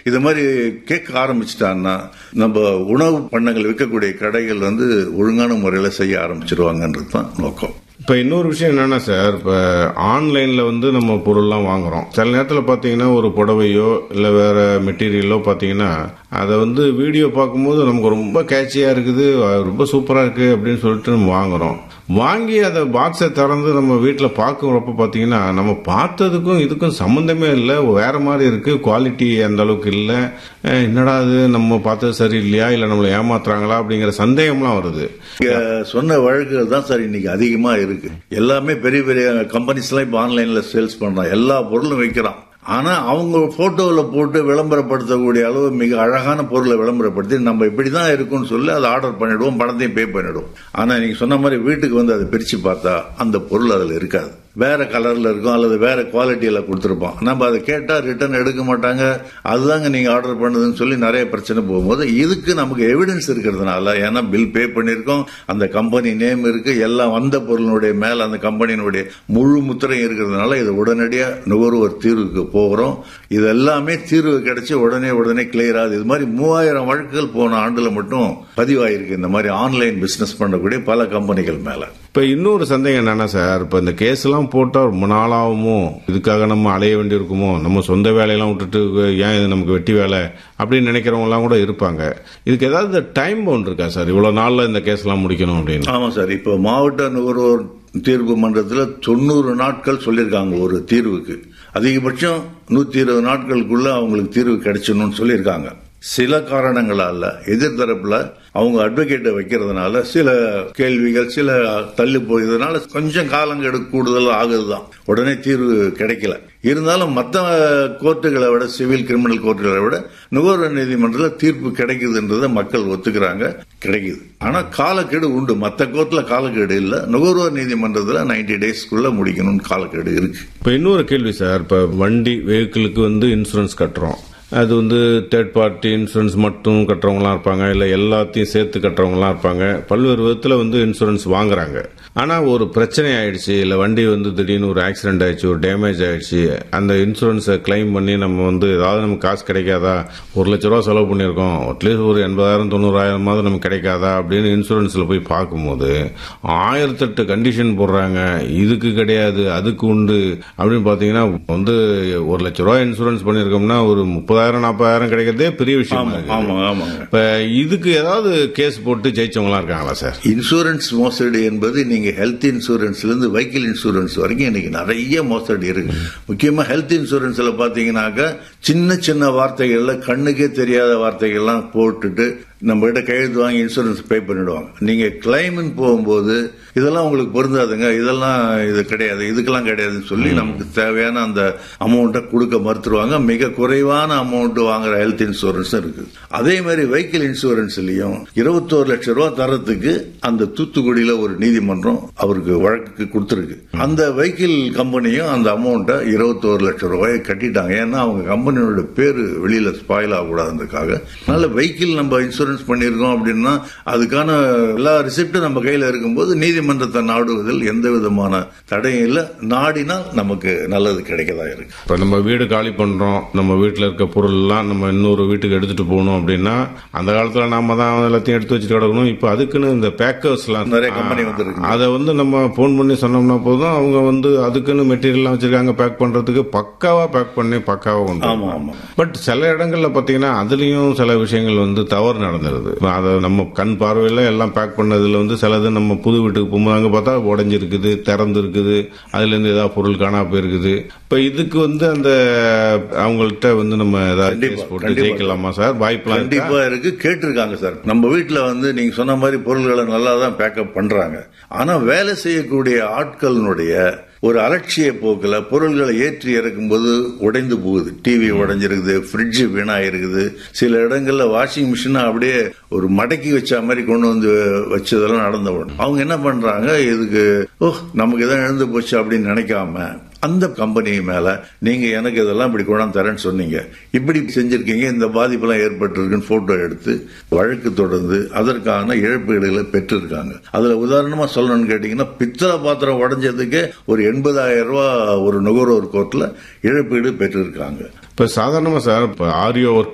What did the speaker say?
இது மாதிரி கேட்க ஆரம்பிச்சிட்டான்னா நம்ம உணவு பண்ணங்கள் விற்கக்கூடிய கடைகள் வந்து ஒழுங்கான முறையில செய்ய ஆரம்பிச்சிருவாங்கன்றது தான் நோக்கம். இப்போ இன்னொரு விஷயம் என்னன்னா சார், இப்போ ஆன்லைனில் வந்து நம்ம பொருள்லாம் வாங்குறோம். சில நேரத்தில் பார்த்தீங்கன்னா ஒரு புடவையோ இல்லை வேற மெட்டீரியலோ பார்த்தீங்கன்னா அதை வந்து வீடியோ பார்க்கும்போது நமக்கு ரொம்ப கேட்சியாக இருக்குது, ரொம்ப சூப்பராக இருக்குது அப்படின்னு சொல்லிட்டு நம்ம வாங்குறோம். வாங்கி அதை பாக்ஸை திறந்து நம்ம வீட்டில் பார்க்குறப்ப பார்த்தீங்கன்னா நம்ம பார்த்ததுக்கும் இதுக்கும் சம்மந்தமே இல்லை, வேற மாதிரி இருக்குது, குவாலிட்டி அந்த அளவுக்கு இல்லை, என்னடா அது நம்ம பார்த்தது சரி இல்லையா இல்லை நம்மளை ஏமாத்துறாங்களா அப்படிங்கிற சந்தேகம்லாம் வருது. சொன்ன வழக்குகள் தான் சார் இன்னைக்கு அதிகமா இருக்கு. எல்லாமே பெரிய பெரிய கம்பெனிஸ் எல்லாம் இப்ப ஆன்லைன்ல சேல்ஸ் பண்றான், எல்லா பொருளும் வைக்கிறான். ஆனா அவங்க போட்டோல போட்டு விளம்பரப்படுத்தக்கூடிய அளவு மிக அழகான பொருளை விளம்பரப்படுத்தி நம்ம இப்படிதான் இருக்கும்னு சொல்லி அதை ஆர்டர் பண்ணிடுவோம், பணத்தையும் பே பண்ணிடுவோம். ஆனா நீங்க சொன்ன மாதிரி வீட்டுக்கு வந்து அதை பிரிச்சு பார்த்தா அந்த பொருள் அதுல இருக்காது, வேற கலர்ல இருக்கும் அல்லது வேற குவாலிட்டியில கொடுத்துருப்போம். நம்ம அதை கேட்டா ரிட்டர்ன் எடுக்க மாட்டாங்க, அதுதாங்க நீங்க ஆர்டர் பண்ணதுன்னு சொல்லி நிறைய பிரச்சனை போகும்போது இதுக்கு நமக்கு எவிடன்ஸ் இருக்கிறதுனால, ஏன்னா பில் பே பண்ணிருக்கோம், அந்த கம்பெனி நேம் இருக்கு, எல்லாம் வந்த பொருளுடைய மேல அந்த கம்பெனியினுடைய முழு முத்திரையும் இருக்கிறதுனால இது உடனடியா நுகர்வோர் தீர்வுக்கு போகிறோம். இது எல்லாமே தீர்வு கிடைச்சி உடனே கிளியர் ஆகுது. இது மாதிரி 3000 வழக்குகள் போன ஆண்டுல மட்டும் பதிவாயிருக்கு இந்த மாதிரி ஆன்லைன் பிசினஸ் பண்ணக்கூடிய பல கம்பெனிகள் மேல. இப்போ இன்னொரு சந்தேகம் என்னன்னா சார், இப்போ இந்த கேஸ் எல்லாம் போட்டால் ரொம்ப நாளாகுமோ, இதுக்காக நம்ம அலைய வேண்டி இருக்குமோ, நம்ம சொந்த வேலையெல்லாம் விட்டுட்டு ஏன் இது நமக்கு வெட்டி வேலை அப்படின்னு நினைக்கிறவங்கலாம் கூட இருப்பாங்க. இதுக்கு ஏதாவது டைம் பவுண்ட் இருக்கா சார், இவ்வளவு நாள்ல இந்த கேஸ் எல்லாம் முடிக்கணும் அப்படின்னு? ஆமா சார், இப்போ மாவட்ட நுகர்வோர் தீர்ப்பு மன்றத்தில் 90 நாட்கள் சொல்லியிருக்காங்க ஒரு தீர்வுக்கு. அதிகபட்சம் 120 நாட்களுக்குள்ள அவங்களுக்கு தீர்வு கிடைச்சணும்னு சொல்லியிருக்காங்க. சில காரணங்களால எதிர்த்தரப்புல அவங்க அட்வொகேட்டை வைக்கிறதுனால சில கேள்விகள் சில தள்ளி போயதுனால கொஞ்சம் காலங்கெடு கூடுதல் ஆகுதுதான், உடனே தீர்வு கிடைக்கல. இருந்தாலும் மற்ற கோர்ட்டுகளை விட, சிவில் கிரிமினல் கோர்ட்டுகளை விட நுகர்வோர் நீதிமன்றத்தில் தீர்ப்பு கிடைக்குதுன்றதை மக்கள் ஒத்துக்கிறாங்க, கிடைக்குது. ஆனா காலக்கெடு உண்டு, மற்ற கோர்ட்ல காலக்கெடு இல்ல, நுகர்வோர் நீதிமன்றத்தில் 90 டேஸ்க்குள்ள முடிக்கணும்னு காலக்கெடு இருக்கு. இப்ப இன்னொரு கேள்வி சார், இப்ப வண்டி வெஹிக்கிளுக்கு வந்து இன்சூரன்ஸ் கட்டுறோம், அது வந்து தேர்ட் பார்ட்டி இன்சூரன்ஸ் மட்டும் கட்டுறவங்களாம் இருப்பாங்க, இல்லை எல்லாத்தையும் சேர்த்து கட்டுறவங்களாம் இருப்பாங்க. பல்வேறு விதத்தில் வந்து இன்சூரன்ஸ் வாங்குறாங்க. ஆனால் ஒரு பிரச்சனை ஆயிடுச்சு, இல்லை வண்டி வந்து திடீர்னு ஒரு ஆக்சிடென்ட் ஆயிடுச்சு, ஒரு டேமேஜ் ஆயிடுச்சு, அந்த இன்சூரன்ஸை கிளைம் பண்ணி நம்ம வந்து ஏதாவது நமக்கு காசு கிடைக்காதா, 1 லட்ச ரூபா செலவு பண்ணியிருக்கோம், அட்லீஸ்ட் ஒரு 80,000 90,000 நமக்கு கிடைக்காதா அப்படின்னு இன்சூரன்ஸில் போய் பார்க்கும்போது 1008 கண்டிஷன் போடுறாங்க. இதுக்கு கிடையாது, அதுக்கு உண்டு அப்படின்னு பார்த்தீங்கன்னா வந்து 1 லட்ச ரூபா இன்சூரன்ஸ் பண்ணியிருக்கோம்னா ஒரு 30,000 40,000 கிடைக்கிறதே பெரிய விஷயம். இப்ப இதுக்கு ஏதாவது கேஸ் போட்டு ஜெயிச்சவங்களா இருக்காங்களா சார்? இன்சூரன்ஸ் மோசடி என்பது நீங்க ஹெல்த் இன்சூரன்ஸ்ல இருந்து வெஹிக்கிள் இன்சூரன்ஸ் வரைக்கும் இன்னைக்கு நிறைய மோசடி இருக்கு. முக்கியமா ஹெல்த் இன்சூரன்ஸ்ல பாத்தீங்கன்னாக்க சின்ன சின்ன வார்த்தைகள்ல கண்ணுக்கே தெரியாத வார்த்தைகள்லாம் போட்டுட்டு நம்ம கிட்ட கையெழுத்து வாங்கி இன்சூரன்ஸ் பே பண்ணிடுவாங்க. நீங்க கிளைம்னு போகும்போது இதெல்லாம் உங்களுக்கு பொருந்தாதுங்க, இதெல்லாம் இது கிடையாது, இதுக்கெல்லாம் கிடையாதுன்னு சொல்லி நமக்கு தேவையான அந்த அமௌண்ட்டை கொடுக்க மறுத்துருவாங்க. மிக குறைவான அமௌண்ட் வாங்குற ஹெல்த் இன்சூரன்ஸ் இருக்கு. அதே மாதிரி வெஹிக்கிள் இன்சூரன்ஸ்லயும் 21 லட்சம் ரூபாய் தரத்துக்கு அந்த தூத்துக்குடியில ஒரு நீதிமன்றம் அவருக்கு வழக்கு கொடுத்திருக்கு. அந்த வெஹிக்கிள் கம்பெனியும் அந்த அமௌண்ட்டை 21 லட்சம் ரூபாயை கட்டிட்டாங்க. ஏன்னா அவங்க கம்பெனியோட பேரு வெளியில ஸ்பாயில் ஆகக்கூடாதுன்றதுக்காக. அதனால வெஹிக்கிள் நம்ம இன்சூரன்ஸ் பண்ணிருக்கோம் அப்படின்னா அதுக்கான எல்லா ரிசிப்டும் நம்ம கையில இருக்கும்போது நீதிமன்றத்தை நாடுவதில் எந்த விதமான தடையும் இல்லை. நாடினால் நமக்கு நல்லது கிடைக்கதா இருக்கு. இப்ப நம்ம வீடு காலி பண்றோம், நம்ம வீட்டுல இருக்க பொருள் எல்லாம் நம்ம இன்னொரு வீட்டுக்கு எடுத்துட்டு போகணும் அப்படின்னா அந்த காலத்துல நாம தான் எல்லாத்தையும் எடுத்து வச்சுட்டு கிடக்கணும். இப்ப அதுக்குன்னு இந்த பேக்கர்ஸ் எல்லாம் நிறைய கம்பெனி வந்துருக்கு. அதை வந்து நம்ம போன் பண்ணி சொன்னோம்னா போதும், அவங்க வந்து அதுக்குன்னு மெட்டீரியல் வச்சிருக்காங்க, பேக் பண்றதுக்கு பக்காவா பேக் பண்ணி பக்காவா வந்து. பட் சில இடங்கள்ல பாத்தீங்கன்னா அதுலயும் சில விஷயங்கள் வந்து தவறு நடந்துருது. அதை நம்ம கண் பார்வையில எல்லாம் பேக் பண்ணதுல வந்து சிலது நம்ம புது வீட்டுக்கு போகும்போது அங்க பார்த்தா உடைஞ்சிருக்குது, திறந்து இருக்குது, அதுல இருந்து ஏதாவது பொருள் காணா போயிருக்குது. இப்ப இதுக்கு வந்து அந்த அவங்கள்ட்ட வந்து நம்ம ஏதாவது கேஸ் போட்டு ஜெயிக்கலாமா சார்? வாய்ப்பு கண்டிப்பா இருக்கு. கேட்டிருக்காங்க சார். நம்ம வீட்டுல வந்து நீங்க சொன்ன மாதிரி பொருள்களை நல்லா தான் பேக்கப் பண்றாங்க. ஆனா வேலை செய்யக்கூடிய ஆட்களினுடைய ஒரு அலட்சிய போக்குல பொருள்களை ஏற்றி இறக்கும்போது உடைந்து போகுது. டிவி உடைஞ்சிருக்குது, ஃப்ரிட்ஜ் வீணாயிருக்குது, சில இடங்கள்ல வாஷிங் மிஷின் அப்படியே ஒரு மடக்கி வச்ச மாதிரி கொண்டு வந்து வச்சதெல்லாம் நடந்த உடனே அவங்க என்ன பண்றாங்க, இதுக்கு நமக்கு எதாவது எழுந்து போச்சு அப்படின்னு நினைக்காம அந்த கம்பெனி மேல நீங்க எனக்கு இதெல்லாம் இப்படி கொண்டாந்து தரேன்னு சொன்னீங்க, இப்படி செஞ்சிருக்கீங்க, இந்த பாதிப்பெல்லாம் ஏற்பட்டிருக்குன்னு போட்டோ எடுத்து வழக்கு தொடர்ந்து அதற்கான இழப்பீடுகளை பெற்றிருக்காங்க. அதுல உதாரணமா சொல்லணும்னு கேட்டீங்கன்னா பித்தளை பாத்திரம் உடைஞ்சதுக்கு ஒரு 80,000 ரூபாய் ஒரு நுகர்வோர் கோர்ட்ல இழப்பீடு பெற்றிருக்காங்க. இப்ப சாதாரணமா சார், இப்ப ஆரியோ ஒர்க்